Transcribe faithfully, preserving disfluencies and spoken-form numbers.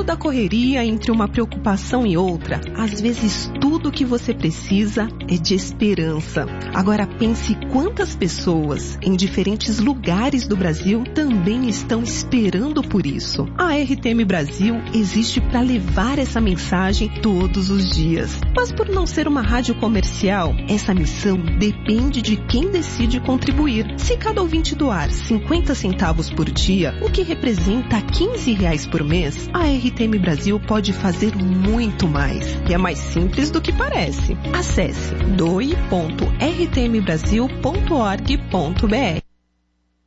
da correria, entre uma preocupação e outra, às vezes tudo que você precisa é de esperança. Agora pense quantas pessoas em diferentes lugares do Brasil também estão esperando por isso. A R T M Brasil existe para levar essa mensagem todos os dias. Mas por não ser uma rádio comercial, essa missão depende de quem decide contribuir. Se cada ouvinte doar cinquenta centavos por dia, o que representa quinze reais por mês, a R T M Brasil pode fazer muito mais. E é mais simples do que parece. Acesse doe ponto r t m brasil ponto org ponto b r.